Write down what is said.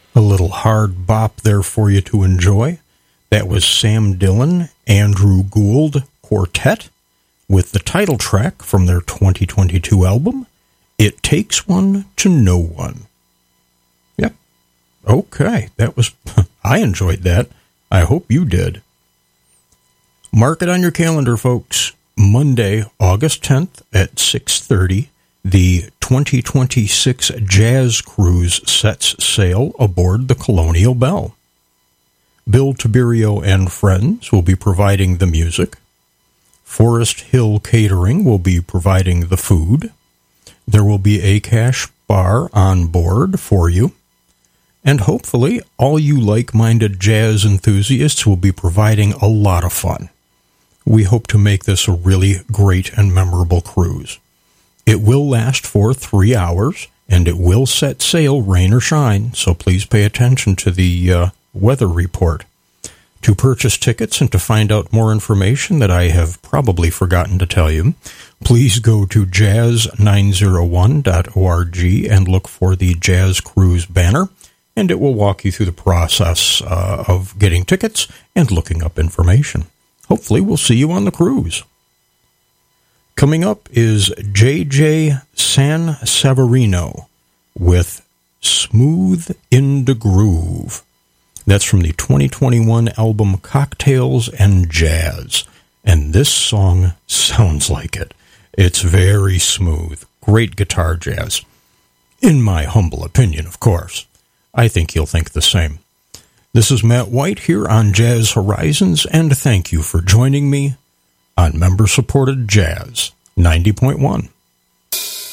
A little hard bop there for you to enjoy. That was Sam Dillon, Andrew Gould Quartet, with the title track from their 2022 album, It Takes One to Know One. Yep. Okay, that was, I enjoyed that. I hope you did. Mark it on your calendar, folks. Monday, August 10th at 6:30, the 2026 Jazz Cruise sets sail aboard the Colonial Belle. Bill Tiberio and friends will be providing the music. Forest Hill Catering will be providing the food. There will be a cash bar on board for you. And hopefully, all you like-minded jazz enthusiasts will be providing a lot of fun. We hope to make this a really great and memorable cruise. It will last for 3 hours, and it will set sail rain or shine, so please pay attention to the weather report. To purchase tickets and to find out more information that I have probably forgotten to tell you, please go to jazz901.org and look for the Jazz Cruise banner, and it will walk you through the process of getting tickets and looking up information. Hopefully we'll see you on the cruise. Coming up is J.J. Sanseverino with Smooth in the Groove. That's from the 2021 album Cocktails and Jazz. And this song sounds like it. It's very smooth. Great guitar jazz. In my humble opinion, of course. I think you'll think the same. This is Matt White here on Jazz Horizons, and thank you for joining me on member-supported Jazz 90.1.